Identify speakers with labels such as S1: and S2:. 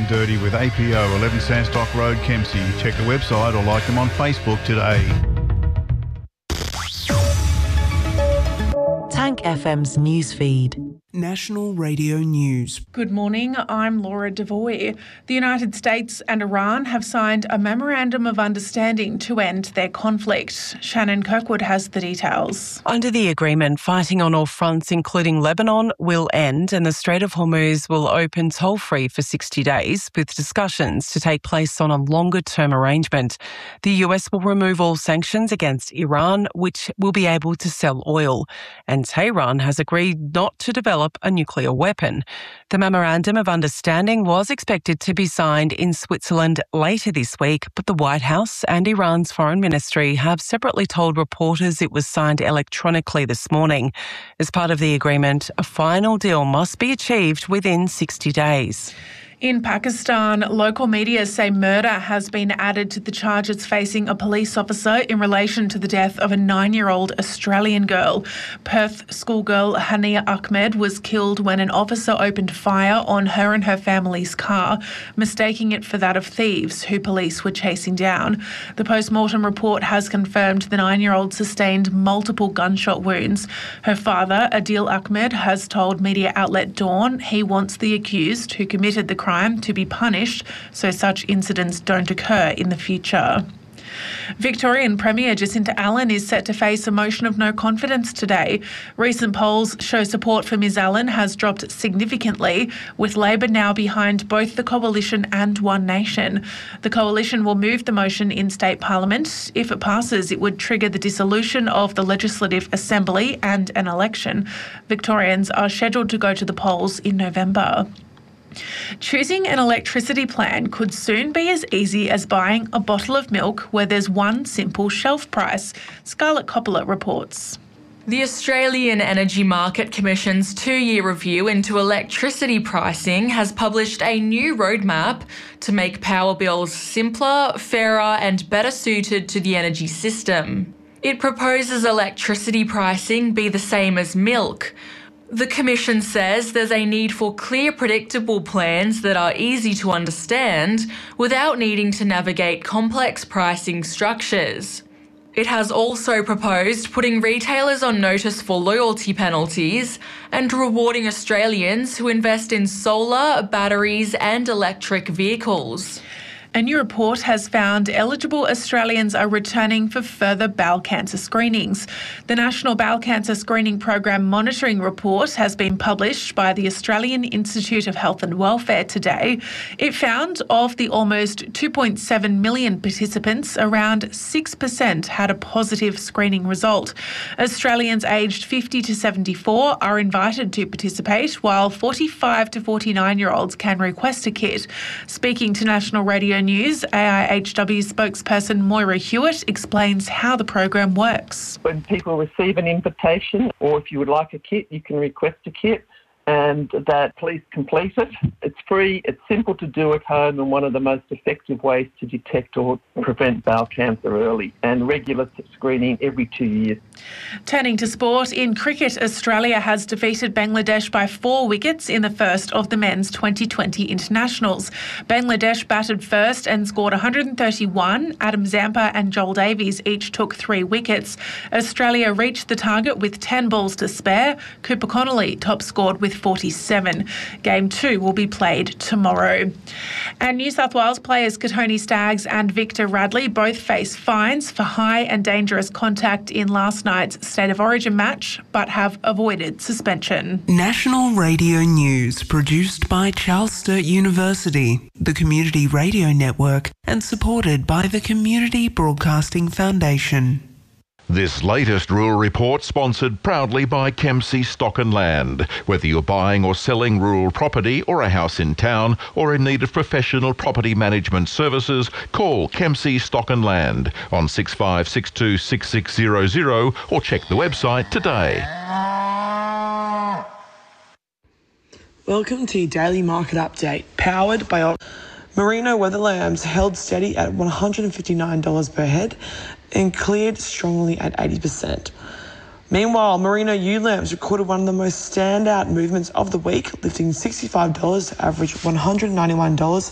S1: and Dirty with APO, 11 Sandstock Road, Kempsey. Check the website or like them on Facebook today.
S2: Tank FM's newsfeed.
S3: National Radio News.
S4: Good morning, I'm Laura Devoy. The United States and Iran have signed a memorandum of understanding to end their conflict. Shannon Kirkwood has the details.
S2: Under the agreement, fighting on all fronts, including Lebanon, will end and the Strait of Hormuz will open toll-free for 60 days, with discussions to take place on a longer-term arrangement. The US will remove all sanctions against Iran, which will be able to sell oil. And Tehran has agreed not to develop a nuclear weapon. The Memorandum of Understanding was expected to be signed in Switzerland later this week, but the White House and Iran's Foreign Ministry have separately told reporters it was signed electronically this morning. As part of the agreement, a final deal must be achieved within 60 days.
S4: In Pakistan, local media say murder has been added to the charges facing a police officer in relation to the death of a 9-year-old Australian girl. Perth schoolgirl Hania Ahmed was killed when an officer opened fire on her and her family's car, mistaking it for that of thieves who police were chasing down. The post-mortem report has confirmed the 9-year-old sustained multiple gunshot wounds. Her father, Adil Ahmed, has told media outlet Dawn he wants the accused who committed the crime to be punished so such incidents don't occur in the future. Victorian Premier Jacinta Allen is set to face a motion of no confidence today. Recent polls show support for Ms Allen has dropped significantly, with Labor now behind both the Coalition and One Nation. The Coalition will move the motion in State Parliament. If it passes, it would trigger the dissolution of the Legislative Assembly and an election. Victorians are scheduled to go to the polls in November. Choosing an electricity plan could soon be as easy as buying a bottle of milk where there's one simple shelf price. Scarlett Coppola reports.
S5: The Australian Energy Market Commission's 2-year review into electricity pricing has published a new roadmap to make power bills simpler, fairer and better suited to the energy system. It proposes electricity pricing be the same as milk. The Commission says there's a need for clear, predictable plans that are easy to understand without needing to navigate complex pricing structures. It has also proposed putting retailers on notice for loyalty penalties and rewarding Australians who invest in solar, batteries and electric vehicles.
S4: A new report has found eligible Australians are returning for further bowel cancer screenings. The National Bowel Cancer Screening Program Monitoring Report has been published by the Australian Institute of Health and Welfare today. It found of the almost 2.7 million participants, around 6% had a positive screening result. Australians aged 50 to 74 are invited to participate, while 45 to 49-year-olds can request a kit. Speaking to National Radio News, AIHW spokesperson Moira Hewitt explains how the program works.
S6: When people receive an invitation, or if you would like a kit, you can request a kit and that please complete it. It's free, it's simple to do at home and one of the most effective ways to detect or prevent bowel cancer early, and regular screening every 2 years.
S4: Turning to sport, in cricket, Australia has defeated Bangladesh by 4 wickets in the first of the men's 2020 internationals. Bangladesh batted first and scored 131. Adam Zampa and Joel Davies each took 3 wickets. Australia reached the target with 10 balls to spare. Cooper Connolly top scored with 47. Game 2 will be played tomorrow. And New South Wales players Katoni Staggs and Victor Radley both face fines for high and dangerous contact in last night's State of Origin match, but have avoided suspension.
S3: National Radio News, produced by Charles Sturt University, the Community Radio Network, and supported by the Community Broadcasting Foundation.
S7: This latest rural report sponsored proudly by Kempsey Stock and Land. Whether you're buying or selling rural property or a house in town or in need of professional property management services, call Kempsey Stock and Land on 6562 6600 or check the website today.
S8: Welcome to your daily market update, powered by Merino weather lambs held steady at $159 per head and cleared strongly at 80%. Meanwhile, Merino ewe lambs recorded one of the most standout movements of the week, lifting $65 to average $191